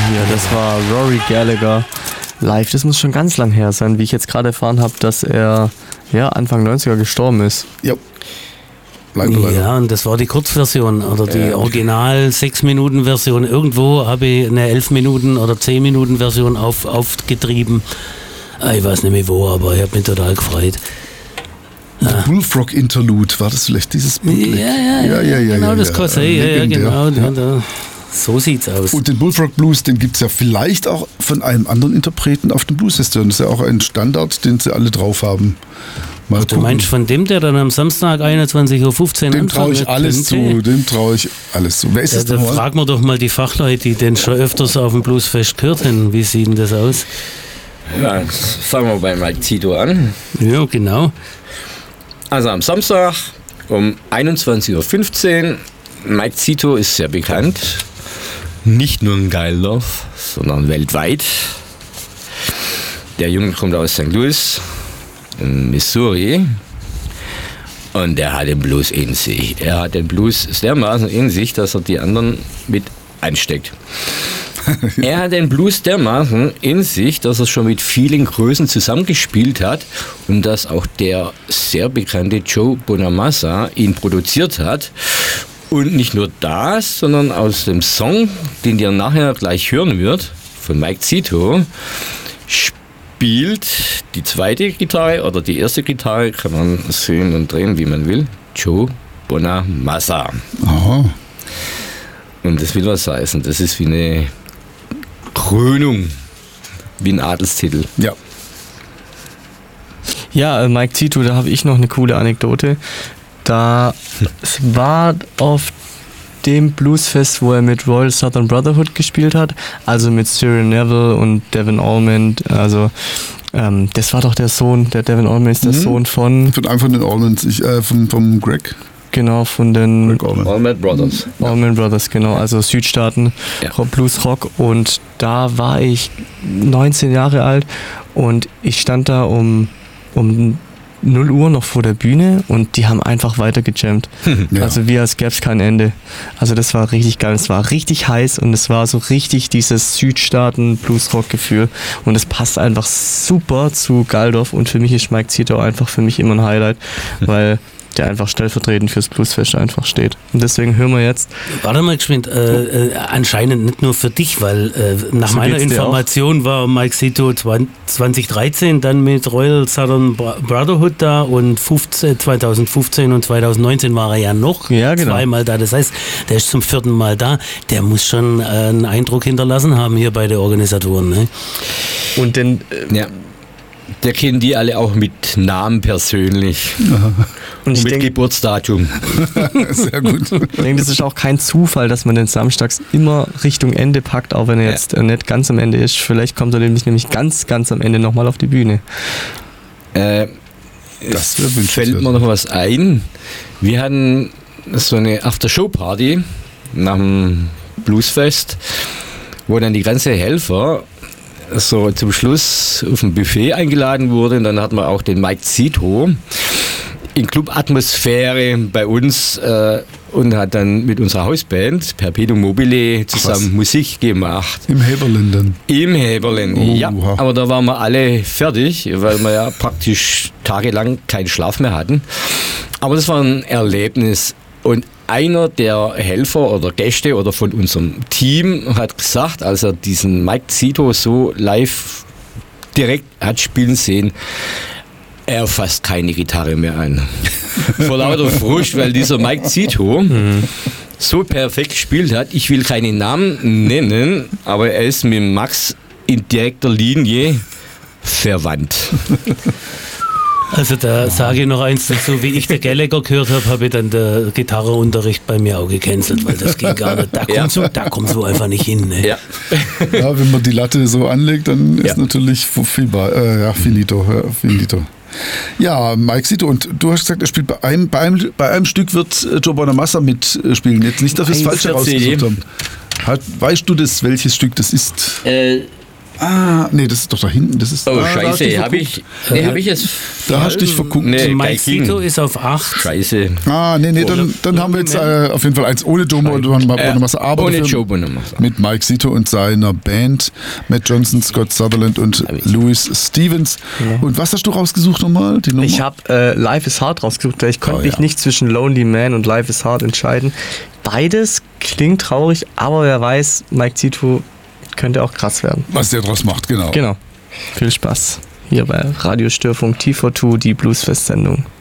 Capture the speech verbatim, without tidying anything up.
hier, das war Rory Gallagher live. Das muss schon ganz lang her sein, wie ich jetzt gerade erfahren habe, dass er ja, Anfang neunziger gestorben ist. Ja. Leider, leider. Ja, und das war die Kurzversion oder die Ja. Original sechs Minuten Version. Irgendwo habe ich eine elf Minuten oder zehn Minuten Version auf, aufgetrieben. Ich weiß nicht mehr wo, aber ich habe mich total gefreut. Ja. Bullfrog Interlude, war das vielleicht dieses Bootleg? Ja, ja, ja, ja, ja, genau, ja, das kann sein. Ja, ja, genau. Ja. Da, so sieht's aus. Und den Bullfrog Blues, den gibt es ja vielleicht auch von einem anderen Interpreten auf dem Blues-Festival. Das ist ja auch ein Standard, den sie alle drauf haben. Mal Ach, du meinst von dem, der dann am Samstag einundzwanzig Uhr fünfzehn Dem traue ich alles könnte? zu, dem traue ich alles zu. Wer ist Ja, das da denn? fragen wir doch mal die Fachleute, die den schon öfters auf dem Bluesfest gehört haben. Wie sieht denn das aus? Ja, fangen wir bei Mike Zito an. Ja, genau. Also am Samstag um einundzwanzig Uhr fünfzehn. Mike Zito ist sehr bekannt. Nicht nur in Geildorf, sondern weltweit. Der Junge kommt aus Sankt Louis, in Missouri. Und er hat den Blues in sich. Er hat den Blues dermaßen in sich, dass er die anderen mit ansteckt. Er hat den Blues dermaßen in sich, dass er schon mit vielen Größen zusammengespielt hat und dass auch der sehr bekannte Joe Bonamassa ihn produziert hat. Und nicht nur das, sondern aus dem Song, den ihr nachher gleich hören wird, von Mike Zito, spielt die zweite Gitarre oder die erste Gitarre, kann man sehen und drehen, wie man will, Joe Bonamassa. Aha. Und das will was heißen. Das ist wie eine Krönung, wie ein Adelstitel. Ja. Ja, Mike Zito, da habe ich noch eine coole Anekdote. Da es war auf dem Bluesfest, wo er mit Royal Southern Brotherhood gespielt hat, also mit Cyril Neville und Devin Allman, also ähm, das war doch der Sohn, der Devin Allman ist der Mhm. Sohn von, Von einem von den Allmans, ich, äh, von, vom Greg. genau, von den Greg Allman. Allman Brothers. Allman Brothers, genau, also Südstaaten, Ja. Rock, Blues Rock, und da war ich neunzehn Jahre alt und ich stand da um, um null Uhr noch vor der Bühne und die haben einfach weiter gejammt. Ja. Also wie als gäbe es kein Ende. Also das war richtig geil. Es war richtig heiß und es war so richtig dieses Südstaaten-Bluesrock-Gefühl. Und es passt einfach super zu Geildorf und für mich ist Mike Zito einfach für mich immer ein Highlight, weil der einfach stellvertretend fürs Bluesfest einfach steht. Und deswegen hören wir jetzt. Warte mal geschwind, äh, äh, anscheinend nicht nur für dich, weil äh, nach So meiner geht's dir Information war Mike Zito zwanzig dreizehn dann mit Royal Southern Brotherhood da und fünfzehn, zwanzig fünfzehn und zwanzig neunzehn war er ja noch Ja, genau. zweimal da. Das heißt, der ist zum vierten Mal da. Der muss schon äh, einen Eindruck hinterlassen haben hier bei den Organisatoren. Ne? Und den, äh, Ja. Der kennt die alle auch mit Namen persönlich. und Und ich mit denke, Geburtsdatum. Sehr gut. ich denke, das ist auch kein Zufall, dass man den samstags immer Richtung Ende packt, auch wenn er Ja. jetzt äh, nicht ganz am Ende ist. Vielleicht kommt er nämlich, nämlich ganz, ganz am Ende nochmal auf die Bühne. Äh, Das wär es wünschenswert. fällt mir noch was ein. Wir hatten so eine After-Show-Party nach dem Bluesfest, wo dann die ganze Helfer so zum Schluss auf ein Buffet eingeladen wurde. Und dann hatten wir auch den Mike Zito in Club-Atmosphäre bei uns äh, und hat dann mit unserer Hausband Perpetuum Mobile zusammen Krass. Musik gemacht. Im Häberlin dann. Im Häberlen, Oh, ja. wow. Aber da waren wir alle fertig, weil wir ja praktisch tagelang keinen Schlaf mehr hatten. Aber das war ein Erlebnis. Und einer der Helfer oder Gäste oder von unserem Team hat gesagt, als er diesen Mike Zito so live direkt hat spielen sehen, er fasst keine Gitarre mehr an. Vor lauter Frust, weil dieser Mike Zito so perfekt gespielt hat. Ich will keine Namen nennen, aber er ist mit Max in direkter Linie verwandt. Also da sage ich noch eins dazu, wie ich der Gallagher gehört habe, habe ich dann den Gitarreunterricht bei mir auch gecancelt, weil das ging gar nicht. Da Ja. kommst du, da kommst du einfach nicht hin. Ne? Ja. Ja, wenn man die Latte so anlegt, dann ist Ja. natürlich viel, äh, ja, finito, ja, finito. Ja, Mike Zito, und du hast gesagt, er spielt bei einem, bei einem, bei einem Stück wird äh, Joe Bonamassa mitspielen. Jetzt nicht, dass wir das Eins Falsche der C D. rausgesucht haben. Hat, weißt du das, welches Stück das ist? Äh, Ah, nee, das ist doch da hinten. Das ist, Oh, ah, da hast du scheiße, dich habe ich, nee, hab ich jetzt... Da hast du dich verguckt. Nee, Mike Geil King. Zito ist auf acht. Scheiße. Ah, nee, nee, dann, dann haben wir jetzt äh, auf jeden Fall eins ohne Joe Bonamassa, aber Ohne dafür Joe Bonamassa. mit Mike Zito und seiner Band, Matt Johnson, Scott Sutherland und Louis Stevens. Und was hast du rausgesucht nochmal? Die Nummer? Ich habe äh, Life is Hard rausgesucht, weil ich konnte Oh, mich ja. nicht zwischen Lonely Man und Life is Hard entscheiden. Beides klingt traurig, aber wer weiß, Mike Zito könnte auch krass werden. Was der draus macht, genau. Genau. Viel Spaß. Hier bei Radio Störfunk T vierundzwanzig, die Bluesfest-Sendung.